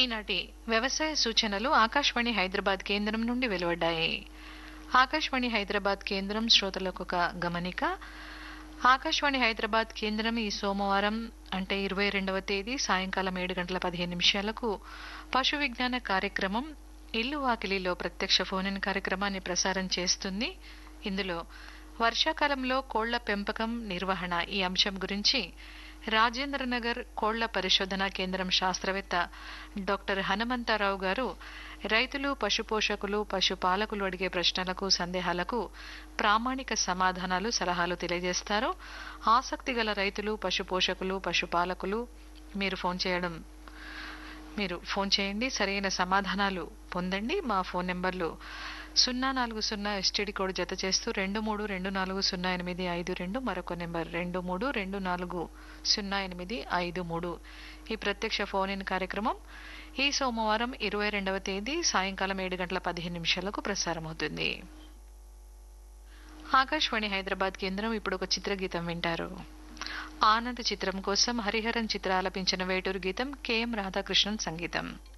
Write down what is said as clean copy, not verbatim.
ఈనాటి వ్యవసాయ సూచనలు ఆకాశవాణి హైదరాబాద్ కేంద్రం నుండి వెలువడ్డాయి. ఆకాశవాణి హైదరాబాద్ కేంద్రం శ్రోతలకు ఒక గమనిక. ఆకాశవాణి హైదరాబాద్ కేంద్రం ఈ సోమవారం అంటే 22వ తేదీ సాయంకాలం 7:15 పశు విజ్ఞాన కార్యక్రమం ఇల్లు వాకిలిలో ప్రత్యక్ష ఫోన్ ఇన్ కార్యక్రమాన్ని ప్రసారం చేస్తుంది. ఇందులో వర్షాకాలంలో కోళ్ల పెంపకం నిర్వహణ ఈ అంశం గురించి రాజేంద్రనగర్ కోళ్ల పరిశోధనా కేంద్రం శాస్త్రవేత్త డాక్టర్ హనుమంతరావు గారు రైతులు, పశుపోషకులు, పశుపాలకులు అడిగే ప్రశ్నలకు, సందేహాలకు ప్రామాణిక సమాధానాలు, సలహాలు తెలియజేస్తారు. ఆసక్తి గల రైతులు, పశుపోషకులు, పశుపాలకులు మీరు ఫోన్ చేయండి, సరైన సమాధానాలు పొందండి. మా ఫోన్ నెంబర్లు 040 ఎస్టీడీ కోడ్ జత చేస్తూ 23240852, మరొక నెంబర్ 23240853. ఈ ప్రత్యక్ష ఫోన్ ఇన్ కార్యక్రమం ఈ సోమవారం 22వ తేదీ సాయంకాలం 7:15 ప్రసారమవుతుంది. ఆకాశవాణి హైదరాబాద్ కేంద్రం ఇప్పుడు ఒక చిత్రగీతం వింటారు. ఆనంద్ చిత్రం కోసం హరిహరన్ చిత్ర ఆలపించిన వేటూరు గీతం, కెఎం రాధాకృష్ణన్ సంగీతం.